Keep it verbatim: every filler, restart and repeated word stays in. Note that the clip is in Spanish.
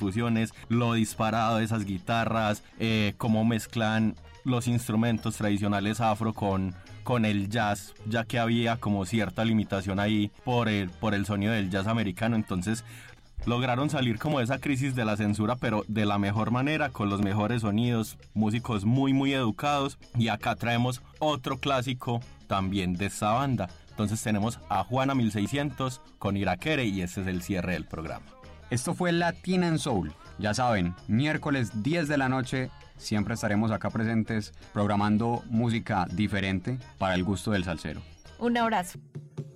fusiones, lo disparado de esas guitarras, eh, cómo mezclan los instrumentos tradicionales afro con, con el jazz, ya que había como cierta limitación ahí por el, por el sonido del jazz americano. Entonces lograron salir como de esa crisis de la censura, pero de la mejor manera, con los mejores sonidos, músicos muy muy educados. Y acá traemos otro clásico también de esta banda. Entonces tenemos a Juana mil seiscientos con Irakere y este es el cierre del programa. Esto fue Latin and Soul. Ya saben, miércoles diez de la noche siempre estaremos acá presentes programando música diferente para el gusto del salsero. Un abrazo.